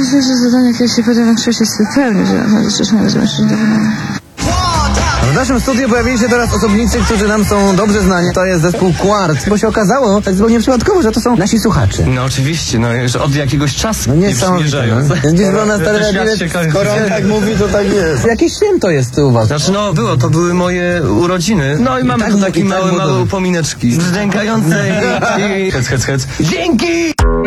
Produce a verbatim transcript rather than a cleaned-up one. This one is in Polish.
myślę, że zadanie, które się potem większości spełni, że naprawdę coś nie będziemy się dokonane. W naszym studiu pojawili się teraz osobnicy, którzy nam są dobrze znani. To jest zespół Quart. Bo się okazało, tak zupełnie przypadkowo, że to są nasi słuchacze. No oczywiście, no już od jakiegoś czasu No nie niesamowite. przymierzając. No. Gdzieś było na stare Skoro on tak mówi, to tak jest. Jakieś święto jest u was. Znaczy no było, to były moje urodziny. No i mamy tak tu mu- takie i tak małe, mu małe dobrze. upomineczki. Zdękające i... Hec, hec, hec. Dzięki!